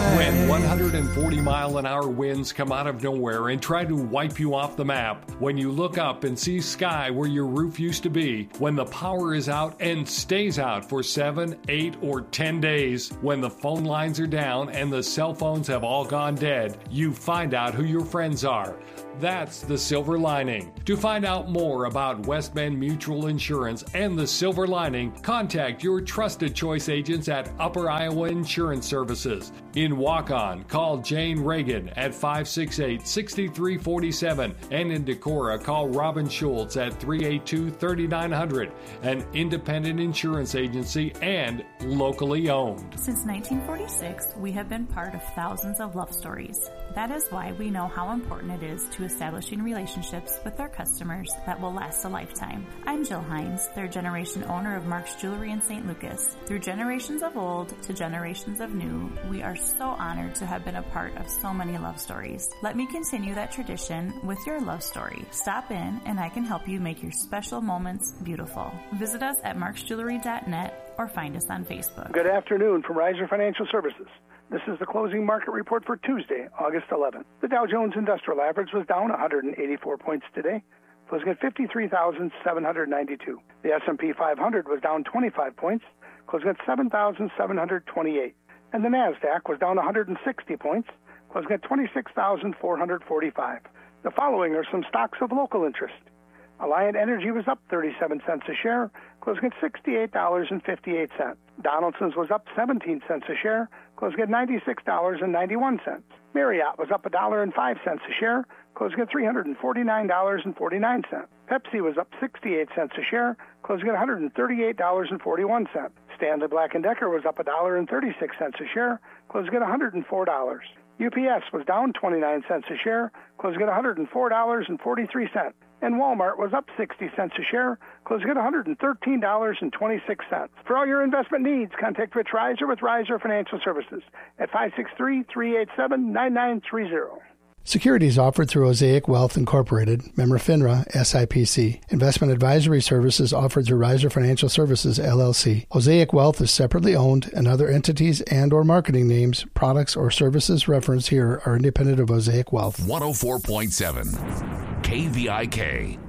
When 140-mile-an-hour winds come out of nowhere and try to wipe you off the map, when you look up and see sky where your roof used to be, when the power is out and stays out for 7, 8, or 10 days, when the phone lines are down and the cell phones have all gone dead, you find out who your friends are. That's the silver lining. To find out more about West Bend Mutual Insurance and the silver lining, contact your trusted choice agents at Upper Iowa Insurance Services. In Waukon, call Jane Reagan at 568-6347, and in Decorah, call Robin Schultz at 382-3900, an independent insurance agency and locally owned. Since 1946, we have been part of thousands of love stories. That is why we know how important it is to establishing relationships with our customers that will last a lifetime. I'm Jill Hines, third-generation owner of Mark's Jewelry in St. Lucas. Through generations of old to generations of new, we are so honored to have been a part of so many love stories. Let me continue that tradition with your love story. Stop in and I can help you make your special moments beautiful. Visit us at marksjewelry.net or find us on Facebook. Good afternoon from Riser Financial Services. This is the closing market report for Tuesday, August 11th. The Dow Jones Industrial Average was down 184 points today, closing at 53,792. The S&P 500 was down 25 points, closing at 7,728. And the NASDAQ was down 160 points, closing at 26,445. The following are some stocks of local interest. Alliant Energy was up 37 cents a share, closing at $68.58. Donaldson's was up 17 cents a share, closing at $96.91. Marriott was up $1.05 a share, closing at $349.49. Pepsi was up 68 cents a share, closing at $138.41. Stanley Black & Decker was up $1.36 a share, closing at $104. UPS was down 29 cents a share, closing at $104.43. And Walmart was up 60 cents a share, closing at $113.26. For all your investment needs, contact Rich Reiser with Reiser Financial Services at 563-387-9930. Securities offered through Osaic Wealth Incorporated, member FINRA, SIPC. Investment advisory services offered through Riser Financial Services, LLC. Osaic Wealth is separately owned, and other entities and or marketing names, products, or services referenced here are independent of Osaic Wealth. 104.7 KVIK.